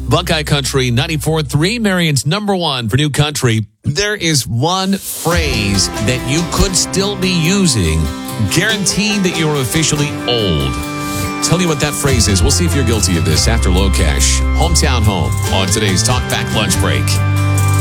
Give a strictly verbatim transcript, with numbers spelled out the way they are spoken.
Buckeye Country ninety-four point three, Marion's number one for new country. There is one phrase that you could still be using, guaranteed that you're officially old. Tell you what that phrase is. We'll see if you're guilty of this after Low Cash. Hometown Home on today's Talk Back Lunch Break.